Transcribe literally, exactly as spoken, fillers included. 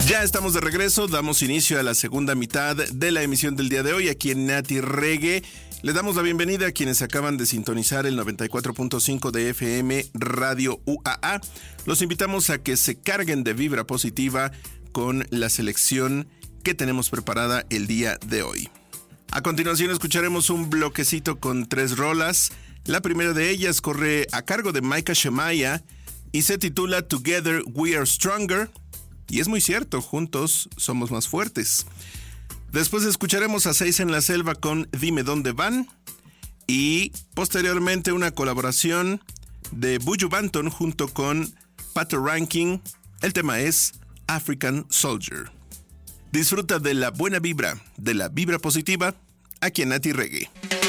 Ya estamos de regreso, damos inicio a la segunda mitad de la emisión del día de hoy aquí en Nati Reggae. Les damos la bienvenida a quienes acaban de sintonizar el noventa y cuatro punto cinco de F M Radio U A A. Los invitamos a que se carguen de vibra positiva con la selección que tenemos preparada el día de hoy. A continuación escucharemos un bloquecito con tres rolas. La primera de ellas corre a cargo de Micah Shemaiah y se titula Together We Are Stronger. Y es muy cierto, juntos somos más fuertes. Después escucharemos a Seis en la Selva con Dime Dónde Van. Y posteriormente una colaboración de Buju Banton junto con Pato Ranking. El tema es African Soldier. Disfruta de la buena vibra, de la vibra positiva, aquí en Nati Reggae.